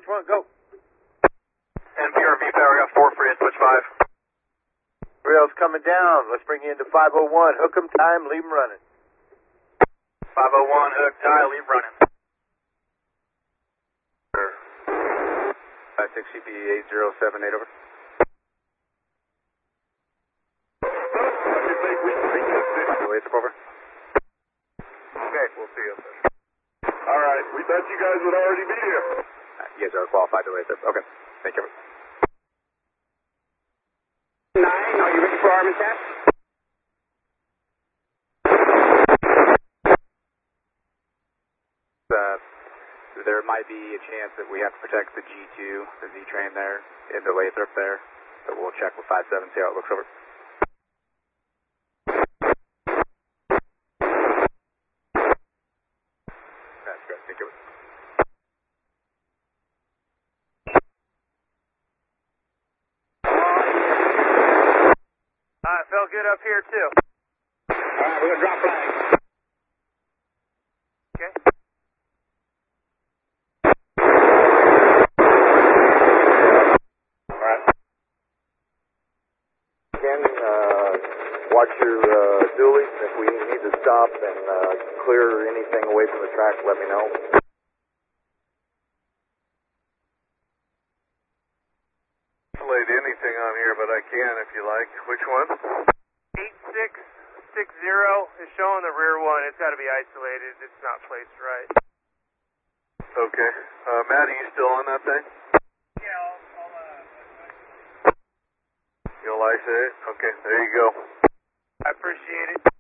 Switch 1, go. NPRV power, got 4 free at switch 5. Rail's coming down. Let's bring you into 501. Hook 'em, time, leave 'em running. 501, hook, tie, leave running. 56 CP 8078 over. Over. Okay, we'll see you. Alright, we thought you guys would already be here. You guys are qualified to wait there. Okay, thank you. 9, are you ready for arm and test? There might be a chance that we have to protect the G2, the Z train there, into Lathrop there. So we'll check with 57, see how it looks over. That's good, thank you. It felt good up here too. Alright, we're gonna drop flag. Okay. Alright. Again, watch your dualies. If we need to stop and clear anything away from the track, let me know. Laid anything on here, but I can if you like. Which one? 8660 is showing the rear one. It's got to be isolated. It's not placed right. Okay. Matt, are you still on that thing? Yeah, You'll isolate it? Okay, there you go. I appreciate it.